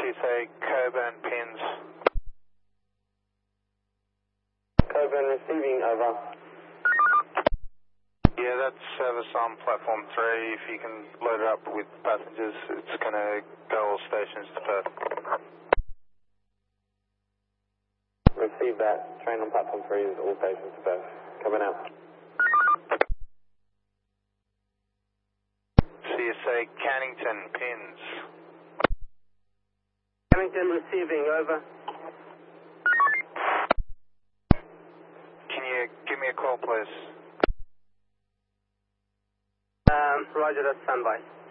CSA Coburn pins. Coburn receiving, over. Yeah, that's service on platform 3. If you can load it up with passengers, it's going to go all stations to Perth. Receive that. Train on platform 3 is all stations to Perth. Coming out. CSA Cannington pins. Cannington receiving, over. Can you give me a call, please? Roger, that's standby.